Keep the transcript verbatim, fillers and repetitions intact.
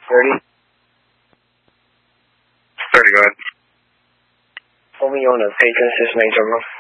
thirty? thirty, go ahead. Put me on a patron assist major room.